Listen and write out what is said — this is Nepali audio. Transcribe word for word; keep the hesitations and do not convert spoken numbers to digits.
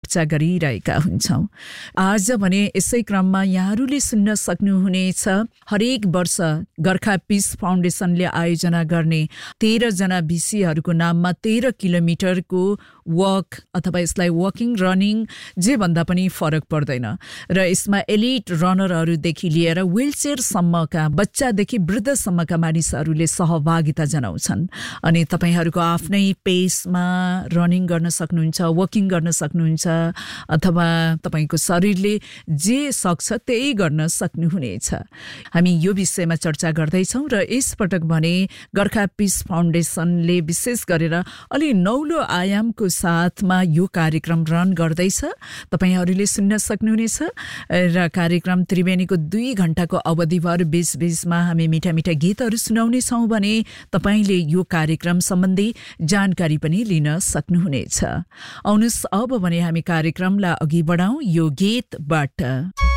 चर्चा गरिरहेका हुन्छौँ। आज भने यसै क्रममा यहाँहरूले सुन्न सक्नुहुनेछ हरेक वर्ष गोर्खा पिस फाउन्डेसनले आयोजना गर्ने तेह्र जना भिसीहरूको नाममा तेह्र किलोमिटरको वक अथवा यसलाई वकिङ रनिङ जे भन्दा पनि फरक पर्दैन र यसमा एलिट रनरहरूदेखि लिएर व्हीलचेयरसम्मका बच्चादेखि वृद्धसम्मका मानिसहरूले सहभागिता जनाउँछन्। अनि तपाईँहरूको आफ्नै पेसमा रनिङ गर्न सक्नुहुन्छ, वकिङ गर्न सक्नुहुन्छ अथवा तपाईँको शरीरले जे सक्छ त्यही गर्न सक्नुहुनेछ। हामी यो विषयमा चर्चा गर्दैछौँ र यसपटक भने गोर्खा पिस फाउन्डेसनले विशेष गरेर अलि नौलो आयामको साथमा यो कार्यक्रम रन गर्दैछ। तपाईहरूले सुन्न सक्नुहुनेछ र कार्यक्रम त्रिवेणीको दुई घण्टाको अवधिभर बीच बीचमा हामी मिठा मिठा गीतहरू सुनाउने छौँ भने तपाईँले यो कार्यक्रम सम्बन्धी जानकारी पनि लिन सक्नुहुनेछ। आउनुहोस् अब भने हामी कार्यक्रमलाई अघि बढाउँ यो गीतबाट।